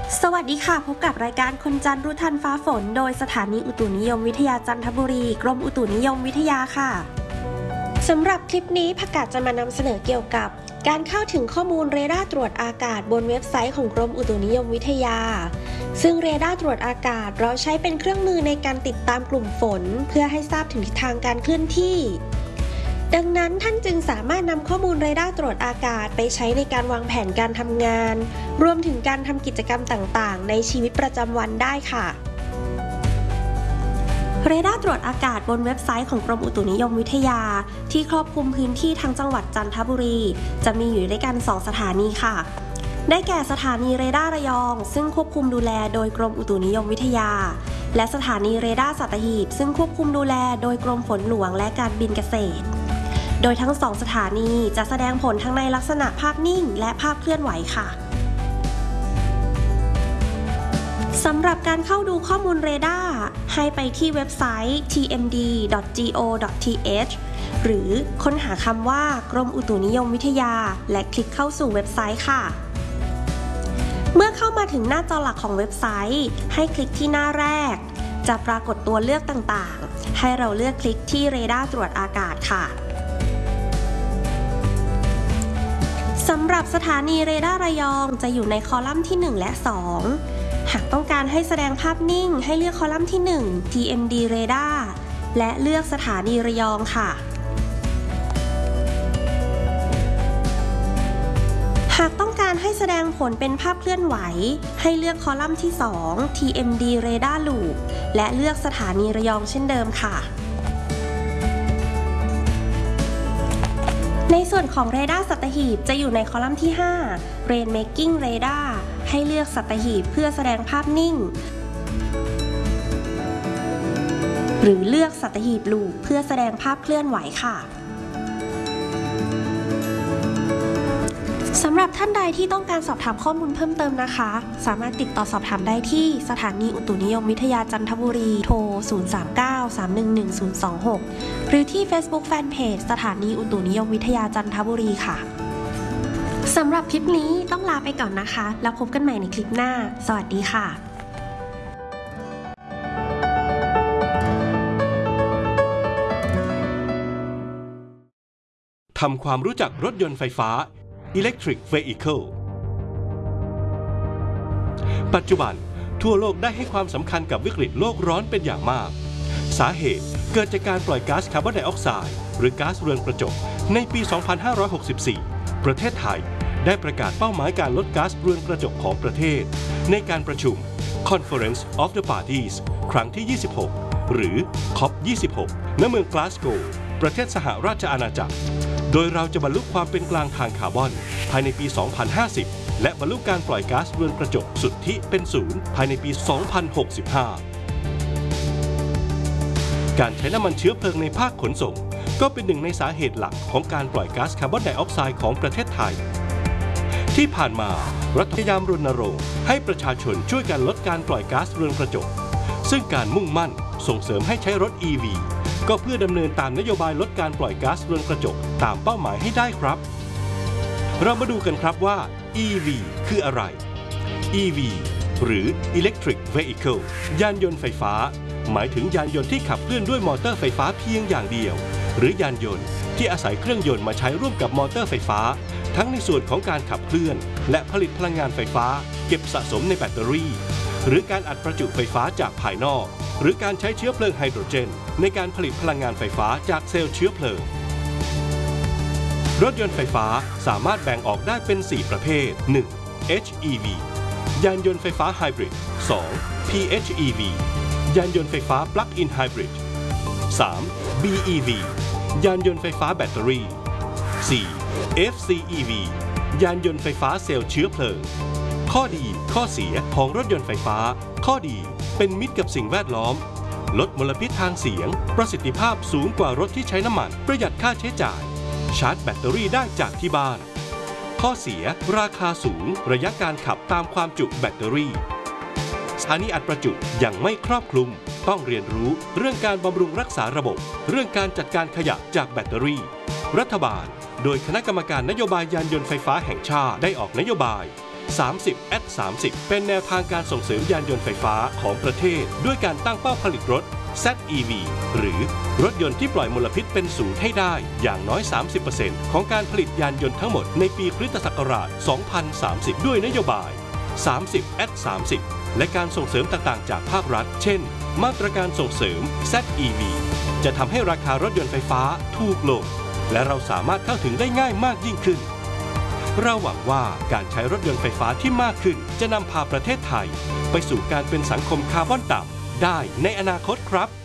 สวัสดีค่ะพบกับรายการคนจันทร์รู้ทันฟ้าฝนโดยสถานีอุตุนิยมวิทยาจันทบุรีกรมอุตุนิยมวิทยาค่ะสำหรับคลิปนี้ผักกาดจะมานำเสนอเกี่ยวกับการเข้าถึงข้อมูลเรดาร์ตรวจอากาศบนเว็บไซต์ของกรมอุตุนิยมวิทยาซึ่งเรดาร์ตรวจอากาศเราใช้เป็นเครื่องมือในการติดตามกลุ่มฝนเพื่อให้ทราบถึงทิศทางการเคลื่อนที่ดังนั้นท่านจึงสามารถนำข้อมูลเรดาร์ตรวจอากาศไปใช้ในการวางแผนการทำงานรวมถึงการทำกิจกรรมต่างๆในชีวิตประจำวันได้ค่ะเรดาร์ตรวจอากาศบนเว็บไซต์ของกรมอุตุนิยมวิทยาที่ครอบคลุมพื้นที่ทั้งจังหวัดจันทบุรีจะมีอยู่ด้วยกัน2สถานีค่ะได้แก่สถานีเรดาร์ระยองซึ่งควบคุมดูแลโดยกรมอุตุนิยมวิทยาและสถานีเรดาร์สัตหีบซึ่งควบคุมดูแลโดยกรมฝนหลวงและการบินเกษตรโดยทั้ง2สถานีจะแสดงผลทั้งในลักษณะภาพนิ่งและภาพเคลื่อนไหวค่ะสำหรับการเข้าดูข้อมูลเรดาร์ให้ไปที่เว็บไซต์ tmd.go.th หรือค้นหาคำว่ากรมอุตุนิยมวิทยาและคลิกเข้าสู่เว็บไซต์ค่ะเมื่อเข้ามาถึงหน้าจอหลักของเว็บไซต์ให้คลิกที่หน้าแรกจะปรากฏตัวเลือกต่างๆให้เราเลือกคลิกที่เรดาร์ตรวจอากาศค่ะสำหรับสถานีเรดาร์ระยองจะอยู่ในคอลัมน์ที่1และ2หากต้องการให้แสดงภาพนิ่งให้เลือกคอลัมน์ที่1 TMD Radar และเลือกสถานีระยองค่ะหากต้องการให้แสดงผลเป็นภาพเคลื่อนไหวให้เลือกคอลัมน์ที่2 TMD Radar Loop และเลือกสถานีระยองเช่นเดิมค่ะในส่วนของเรดาร์สัตหีบจะอยู่ในคอลัมน์ที่5 Rain Making Radar ให้เลือกสัตหีบเพื่อแสดงภาพนิ่งหรือเลือกสัตหีบลูปเพื่อแสดงภาพเคลื่อนไหวค่ะสำหรับท่านใดที่ต้องการสอบถามข้อมูลเพิ่มเติมนะคะสามารถติดต่อสอบถามได้ที่สถานีอุตุนิยมวิทยาจันทบุรีโทร 039-311-026 หรือที่ Facebook Fanpage สถานีอุตุนิยมวิทยาจันทบุรีค่ะสำหรับคลิปนี้ต้องลาไปก่อนนะคะแล้วพบกันใหม่ในคลิปหน้าสวัสดีค่ะทำความรู้จักรถยนต์ไฟฟ้า Electric Vehicle ปัจจุบันทั่วโลกได้ให้ความสำคัญกับวิกฤตโลกร้อนเป็นอย่างมากสาเหตุเกิดจากการปล่อยก๊าซคาร์บอนไดออกไซด์หรือก๊าซเรือนกระจกในปี 2564 ประเทศไทยได้ประกาศเป้าหมายการลดก๊าซเรือนกระจกของประเทศในการประชุม Conference of the Parties ครั้งที่ 26 หรือ COP26 ณ เมืองกลาสโกว์ประเทศสหราชอาณาจักรโดยเราจะบรรลุความเป็นกลางทางคาร์บอนภายในปี 2050 และบรรลุการปล่อยก๊าซเรือนกระจกสุทธิเป็นศูนย์ภายในปี 2065 การใช้น้ำมันเชื้อเพลิงในภาคขนส่งก็เป็นหนึ่งในสาเหตุหลักของการปล่อยก๊าซคาร์บอนไดออกไซด์ของประเทศไทยที่ผ่านมารัฐพยายามรณรงค์ให้ประชาชนช่วยกันลดการปล่อยก๊าซเรือนกระจกซึ่งการมุ่งมั่นส่งเสริมให้ใช้รถ EV ก็เพื่อดำเนินตามนโยบายลดการปล่อยก๊าซเรือนกระจกตามเป้าหมายให้ได้ครับเรามาดูกันครับว่า EV คืออะไร EV หรือ Electric Vehicle ยานยนต์ไฟฟ้าหมายถึงยานยนต์ที่ขับเคลื่อนด้วยมอเตอร์ไฟฟ้าเพียงอย่างเดียวหรือยานยนต์ที่อาศัยเครื่องยนต์มาใช้ร่วมกับมอเตอร์ไฟฟ้าทั้งในส่วนของการขับเคลื่อนและผลิตพลังงานไฟฟ้าเก็บสะสมในแบตเตอรี่หรือการอัดประจุไฟฟ้าจากภายนอกหรือการใช้เชื้อเพลิงไฮโดรเจนในการผลิตพลังงานไฟฟ้าจากเซลล์เชื้อเพลิงรถยนต์ไฟฟ้าสามารถแบ่งออกได้เป็น 4 ประเภท 1. HEV ยานยนต์ไฟฟ้าไฮบริด 2. PHEV ยานยนต์ไฟฟ้าปลั๊กอินไฮบริด 3. BEV ยานยนต์ไฟฟ้าแบตเตอรี่ 4. FCEV ยานยนต์ไฟฟ้าเซลล์เชื้อเพลิงข้อดีข้อเสียของรถยนต์ไฟฟ้าข้อดีเป็นมิตรกับสิ่งแวดล้อมลดมลพิษทางเสียงประสิทธิภาพสูงกว่ารถที่ใช้น้ำมันประหยัดค่าใช้จ่ายชาร์จแบตเตอรี่ได้จากที่บ้านข้อเสียราคาสูงระยะการขับตามความจุแบตเตอรี่สถานีอัดประจุยังไม่ครอบคลุมต้องเรียนรู้เรื่องการบำรุงรักษาระบบเรื่องการจัดการขยะจากแบตเตอรี่รัฐบาลโดยคณะกรรมการนโยบายยานยนต์ไฟฟ้าแห่งชาติได้ออกนโยบาย 30 at 30 เป็นแนวทางการส่งเสริมยานยนต์ไฟฟ้าของประเทศด้วยการตั้งเป้าผลิตรถ ZEV หรือรถยนต์ที่ปล่อยมลพิษเป็นศูนย์ให้ได้อย่างน้อย 30% ของการผลิตยานยนต์ทั้งหมดในปีคริสตศักราช 2030 ด้วยนโยบาย 30 at 30 และการส่งเสริมต่างๆจากภาครัฐ เช่น มาตรการส่งเสริม ZEV จะทำให้ราคารถยนต์ไฟฟ้าถูกลงและเราสามารถเข้าถึงได้ง่ายมากยิ่งขึ้นเราหวังว่าการใช้รถยนต์ไฟฟ้าที่มากขึ้นจะนำพาประเทศไทยไปสู่การเป็นสังคมคาร์บอนต่ำได้ในอนาคตครับ